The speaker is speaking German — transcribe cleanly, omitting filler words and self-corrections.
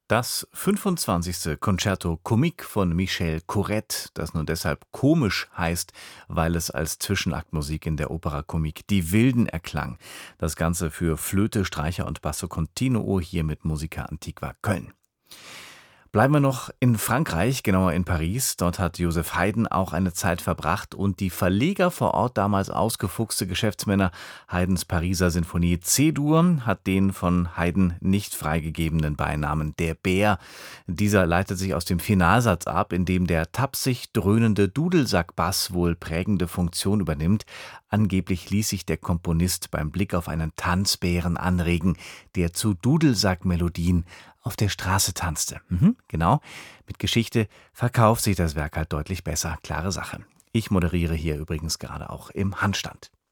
Das 25. Concerto Comique von Michel Courette, das nun deshalb komisch heißt, weil es als Zwischenaktmusik in der Opera Comique Die Wilden erklang. Das Ganze für Flöte, Streicher und Basso Continuo hier mit Musica Antiqua Köln. Bleiben wir noch in Frankreich, genauer in Paris. Dort hat Joseph Haydn auch eine Zeit verbracht und die Verleger vor Ort, damals ausgefuchste Geschäftsmänner, Haydns Pariser Sinfonie C-Dur, hat den von Haydn nicht freigegebenen Beinamen Der Bär. Dieser leitet sich aus dem Finalsatz ab, in dem der tapsig dröhnende Dudelsack-Bass wohl prägende Funktion übernimmt. Angeblich ließ sich der Komponist beim Blick auf einen Tanzbären anregen, der zu Dudelsack-Melodien auf der Straße tanzte. Genau. Mit Geschichte verkauft sich das Werk halt deutlich besser. Klare Sache. Ich moderiere hier übrigens gerade auch im Handstand.